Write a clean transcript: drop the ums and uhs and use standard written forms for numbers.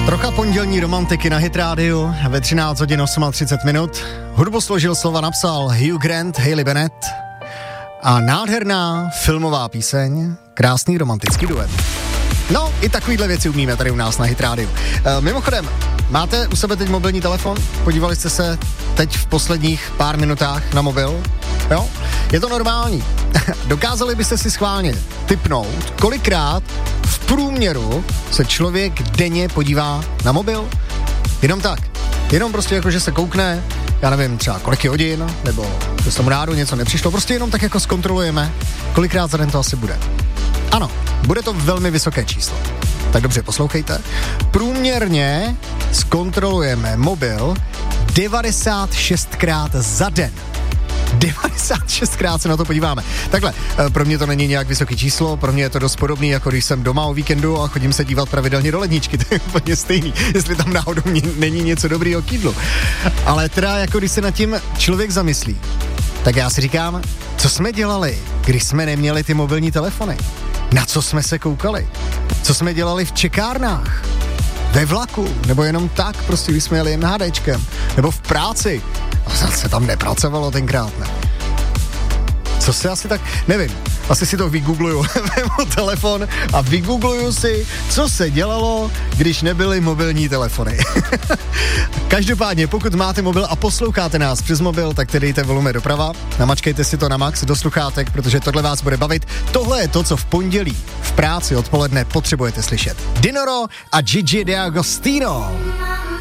Trocha pondělní romantiky na Hit Radio ve 13 hodin 38 minut. Hudbu složil, slova napsal Hugh Grant, Hayley Bennett a nádherná filmová píseň, krásný romantický duet. No, i takovýhle věci umíme tady u nás na Hit Radio. Mimochodem, máte u sebe teď mobilní telefon? Podívali jste se teď v posledních pár minutách na mobil? Jo? Je to normální. Dokázali byste si schválně tipnout, kolikrát v průměru se člověk denně podívá na mobil? Jenom tak. Jenom prostě jako, že se koukne, já nevím, třeba kolik je hodin, nebo že se tomu rádu něco nepřišlo, prostě jenom tak jako zkontrolujeme, kolikrát za den to asi bude. Ano, bude to velmi vysoké číslo. Tak dobře, poslouchejte. Průměrně zkontrolujeme mobil 96krát za den. 96krát se na to podíváme. Takhle, pro mě to není nějak vysoké číslo, pro mě je to dost podobný, jako když jsem doma o víkendu a chodím se dívat pravidelně do ledničky, to je úplně stejný, jestli tam náhodou není něco dobrýho k jídlu. Ale teda, jako když se nad tím člověk zamyslí, tak já si říkám, co jsme dělali, když jsme neměli ty mobilní telefony? Na co jsme se koukali? Co jsme dělali v čekárnách? Ve vlaku? Nebo jenom tak, prostě když jsme jeli jen HDčkem? Nebo v práci? A se tam nepracovalo tenkrát, ne? Co se asi tak... Nevím. Asi si to vygoogluju. Vemu telefon a vygoogluju si, co se dělalo, když nebyly mobilní telefony. Každopádně, pokud máte mobil a posloucháte nás přes mobil, tak tedy dejte volume doprava, namačkejte si to na max do sluchátek, protože tohle vás bude bavit. Tohle je to, co v pondělí v práci odpoledne potřebujete slyšet. Dinoro a Gigi D'Agostino.